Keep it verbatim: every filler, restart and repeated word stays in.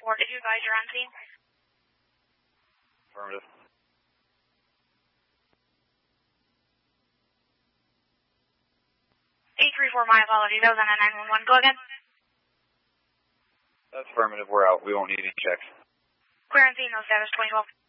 four, did you advise you're on scene? Affirmative. eight three four, my apologies. That was on a nine one one. Go again. That's affirmative. We're out. We won't need any checks. Clear on scene, no status, twenty twelve.